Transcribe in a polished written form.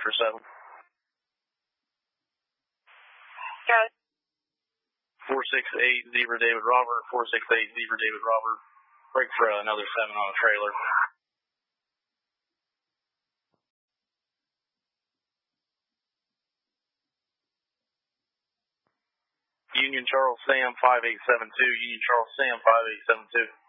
for 7. Okay. 468 Zebra David Robert, 468 Zebra David Robert. Break for another 7 on a trailer. Union Charles Sam 5872, Union Charles Sam 5872.